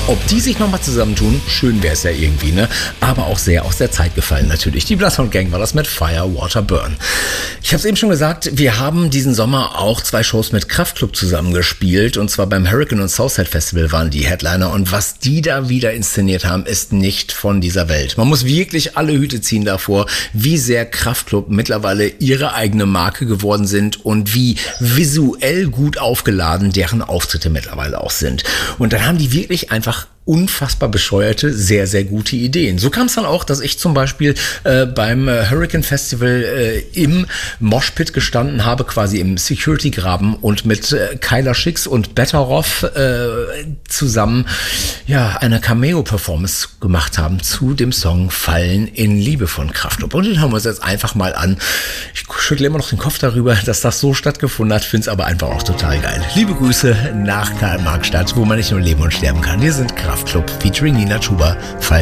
Ob die sich nochmal zusammentun, schön wäre es ja irgendwie, ne? Aber auch sehr aus der Zeit gefallen natürlich. Die Bloodhound Gang war das mit Fire, Water, Burn. Ich habe es eben schon gesagt, wir haben diesen Sommer auch 2 Shows mit Kraftklub zusammengespielt. Und zwar beim Hurricane und Southside Festival waren die Headliner. Und was die da wieder inszeniert haben, ist nicht von dieser Welt. Man muss wirklich alle Hüte ziehen davor, wie sehr Kraftklub mittlerweile ihre eigene Marke geworden sind und wie visuell gut aufgeladen deren Auftritte mittlerweile auch sind. Und dann haben die wirklich einfach unfassbar bescheuerte, sehr, sehr gute Ideen. So kam es dann auch, dass ich zum Beispiel beim Hurricane Festival im Moshpit gestanden habe, quasi im Security-Graben und mit Kyla Schicks und Betteroff zusammen eine Cameo-Performance gemacht haben zu dem Song Fallen in Liebe von Kraftklub. Und den hören wir uns jetzt einfach mal an. Ich schüttle immer noch den Kopf darüber, dass das so stattgefunden hat, finde es aber einfach auch total geil. Liebe Grüße nach Karl-Marx-Stadt, wo man nicht nur leben und sterben kann. Wir sind Kraftklub featuring Nina Chuba.